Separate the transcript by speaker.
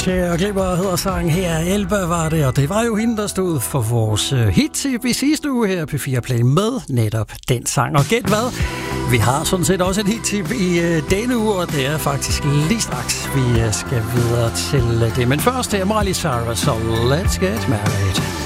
Speaker 1: og Glimmer hedder sang her. Elba var det, og det var jo hende, der stod for vores hit i sidste uge her på P4 Play med netop den sang. Og gæt hvad? Vi har sådan set også et hit i denne uge, og det er faktisk lige straks, vi skal videre til det. Men først her Miley Cyrus, så let's get married.